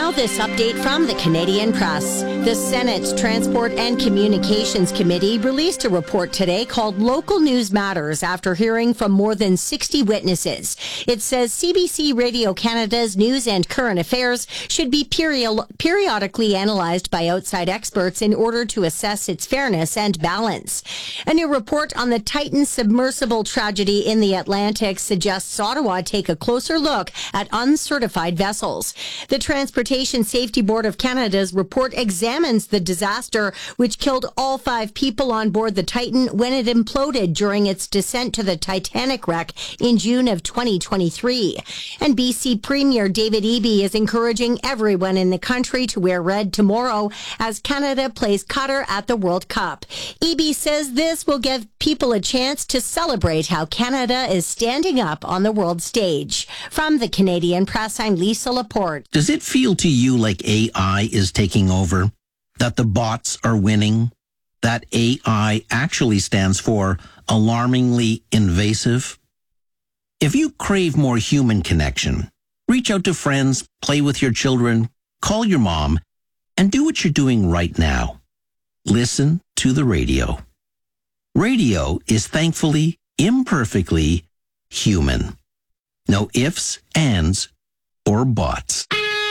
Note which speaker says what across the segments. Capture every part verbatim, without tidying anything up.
Speaker 1: Now this update from the Canadian Press. The Senate's Transport and Communications Committee released a report today called Local News Matters after hearing from more than sixty witnesses. It says C B C Radio Canada's news and current affairs should be peri- periodically analyzed by outside experts in order to assess its fairness and balance. A new report on the Titan submersible tragedy in the Atlantic suggests Ottawa take a closer look at uncertified vessels. The Transportation Safety Board of Canada's report examines the disaster which killed all five people on board the Titan when it imploded during its descent to the Titanic wreck in June of twenty twenty-three. And B C Premier David Eby is encouraging everyone in the country to wear red tomorrow as Canada plays Qatar at the World Cup. Eby says this will give people a chance to celebrate how Canada is standing up on the world stage. From the Canadian Press, I'm Lisa Laporte.
Speaker 2: Does it feel to you like A I is taking over? That the bots are winning? That A I actually stands for alarmingly invasive? If you crave more human connection, reach out to friends, play with your children, call your mom, and do what you're doing right now. Listen to the radio. Radio is thankfully, imperfectly human. No ifs, ands, or buts.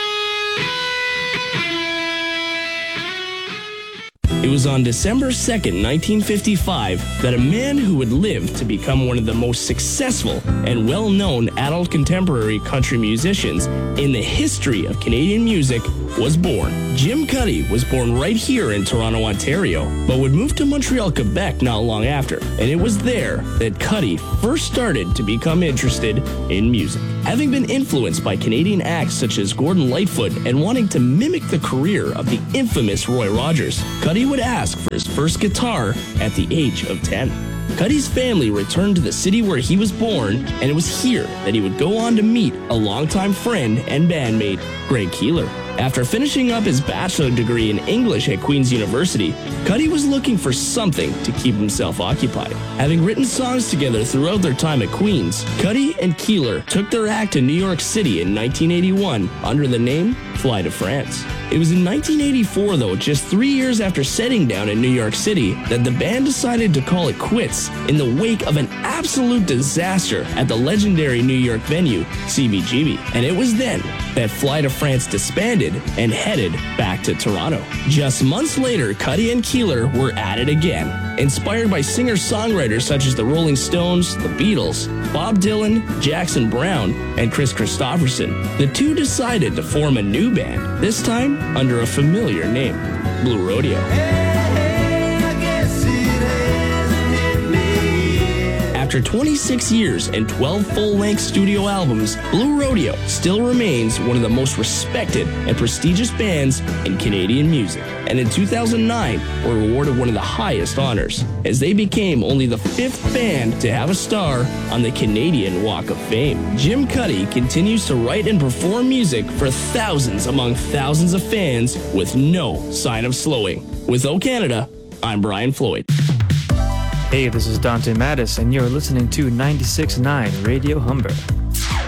Speaker 3: It was on December second, nineteen fifty-five, that a man who would live to become one of the most successful and well-known adult contemporary country musicians in the history of Canadian music was born. Jim Cuddy was born right here in Toronto, Ontario, but would move to Montreal, Quebec not long after. And it was there that Cuddy first started to become interested in music. Having been influenced by Canadian acts such as Gordon Lightfoot and wanting to mimic the career of the infamous Roy Rogers, Cuddy would ask for his first guitar at the age of ten. Cuddy's family returned to the city where he was born, and it was here that he would go on to meet a longtime friend and bandmate, Greg Keeler. After finishing up his bachelor degree in English at Queen's University, Cuddy was looking for something to keep himself occupied. Having written songs together throughout their time at Queen's, Cuddy and Keeler took their act to New York City in nineteen eighty-one under the name Fly to France. It was in nineteen eighty-four, though, just three years after setting down in New York City, that the band decided to call it quits in the wake of an absolute disaster at the legendary New York venue, C B G B. And it was then that Fly to France disbanded and headed back to Toronto. Just months later, Cuddy and Keeler were at it again. Inspired by singer-songwriters such as the Rolling Stones, the Beatles, Bob Dylan, Jackson Browne, and Chris Christopherson, the two decided to form a new band, this time under a familiar name, Blue Rodeo. After twenty-six years and twelve full-length studio albums, Blue Rodeo still remains one of the most respected and prestigious bands in Canadian music. And in two thousand nine, were awarded one of the highest honors, as they became only the fifth band to have a star on the Canadian Walk of Fame. Jim Cuddy continues to write and perform music for thousands among thousands of fans with no sign of slowing. With O Canada, I'm Brian Floyd.
Speaker 4: Hey, this is Dante Mattis, and you're listening to ninety-six point nine Radio Humber.